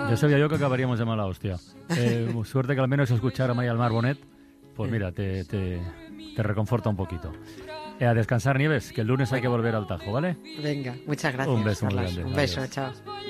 Ya sabía yo que acabaríamos de mala hostia. Suerte que al menos escuchar a Maya al Mar Bonet, pues mira, te reconforta un poquito. A descansar, Nieves, que el lunes hay que volver al Tajo, ¿vale? Venga, muchas gracias. Un beso muy Carlas. grande. Un beso, Adiós. chao.